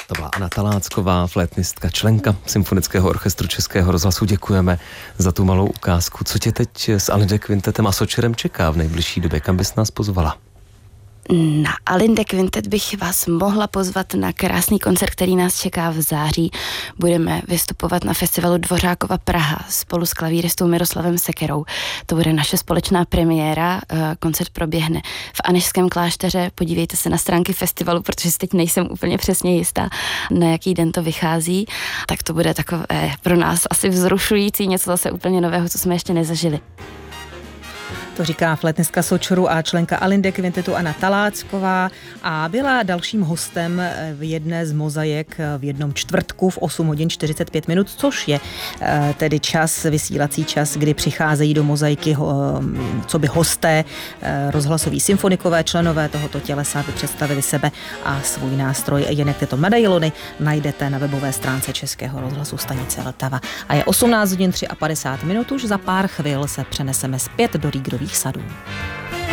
To byla Anna Talácková, flétnistka, členka Symfonického orchestru Českého rozhlasu. Děkujeme za tu malou ukázku. Co tě teď s Alinde Kvintetem a Sočerem čeká v nejbližší době? Kam bys nás pozvala? Na Alinde Kvintet bych vás mohla pozvat na krásný koncert, který nás čeká v září. Budeme vystupovat na festivalu Dvořákova Praha spolu s klavíristou Miroslavem Sekerou. To bude naše společná premiéra. Koncert proběhne v Anežském klášteře. Podívejte se na stránky festivalu, protože si teď nejsem úplně přesně jistá, na jaký den to vychází. Tak to bude takové pro nás asi vzrušující, něco zase úplně nového, co jsme ještě nezažili. To říká flétnistka Sočoru a členka Alinde Kvintetu Anna Talácková a byla dalším hostem v jedné z mozaik v jednom čtvrtku v 8 hodin 45 minut, což je tedy vysílací čas, kdy přicházejí do mozaiky coby hosté, rozhlasoví symfonikové, členové tohoto tělesa, aby představili sebe a svůj nástroj. Jinak tyto medailony najdete na webové stránce Českého rozhlasu stanice Vltava. A je 18 hodin 53 minut, už za pár chvil se přeneseme zpět do Rýgrových sadů.